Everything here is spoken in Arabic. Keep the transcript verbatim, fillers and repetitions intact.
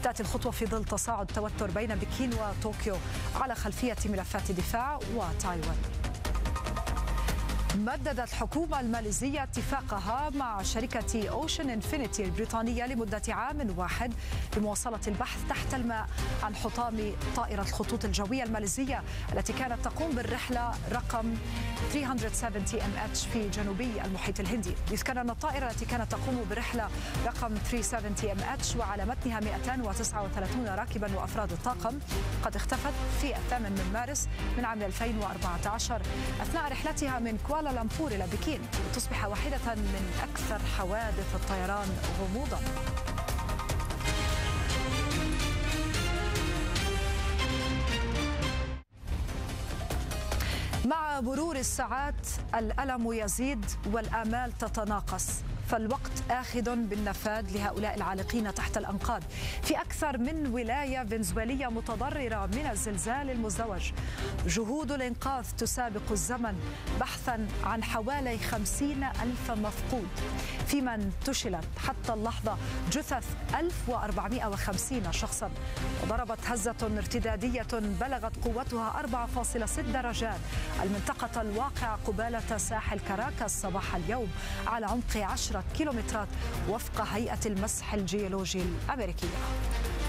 تأتي الخطوة في ظل تصاعد التوتر بين بكين وطوكيو على خلفية ملفات الدفاع وتايوان. مددت الحكومة الماليزية اتفاقها مع شركة أوشن إنفينيتي البريطانية لمدة عام واحد لمواصلة البحث تحت الماء عن حطام طائرة الخطوط الجوية الماليزية التي كانت تقوم بالرحلة رقم ثلاثمئة وسبعين ام اتش في جنوبي المحيط الهندي. يذكر أن الطائرة التي كانت تقوم بالرحلة رقم ثلاثمئة وسبعين ام اتش وعلى متنها مئتين وتسعة وثلاثين راكبا وأفراد الطاقم قد اختفت في الثامن من مارس من عام ألفين وأربعة عشر أثناء رحلتها من كوالالمبور إلى بكين، وتصبح واحدة من أكثر حوادث الطيران غموضاً. مع مرور الساعات الألم يزيد والآمال تتناقص، فالوقت آخذ بالنفاد لهؤلاء العالقين تحت الأنقاض في أكثر من ولاية فنزويلية متضررة من الزلزال المزدوج. جهود الإنقاذ تسابق الزمن بحثا عن حوالي خمسين ألف مفقود، فيما انتشلت حتى اللحظة جثث ألف وأربعمئة وخمسين شخصا. وضربت هزة ارتدادية بلغت قوتها أربعة فاصلة ستة درجات المنطقة الواقعة قبالة ساحل كاراكاس صباح اليوم على عمق عشرة كيلومترات وفق هيئة المسح الجيولوجي الأمريكية.